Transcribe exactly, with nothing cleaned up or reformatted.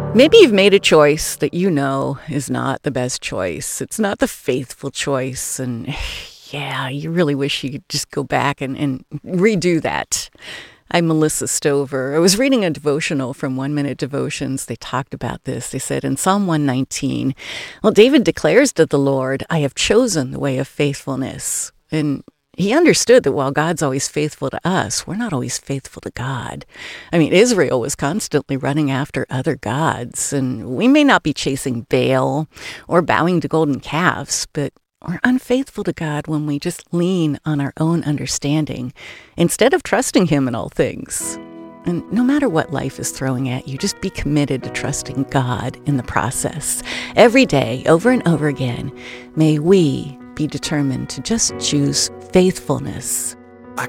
Maybe you've made a choice that you know is not the best choice. It's not the faithful choice. And yeah, you really wish you could just go back and, and redo that. I'm Melissa Stover. I was reading a devotional from One Minute Devotions. They talked about this. They said in Psalm one nineteen, well, David declares to the Lord, I have chosen the way of faithfulness. And he understood that while God's always faithful to us, we're not always faithful to God. I mean, Israel was constantly running after other gods, and we may not be chasing Baal or bowing to golden calves, but we're unfaithful to God when we just lean on our own understanding instead of trusting Him in all things. And no matter what life is throwing at you, just be committed to trusting God in the process. Every day, over and over again, may we be determined to just choose faithfulness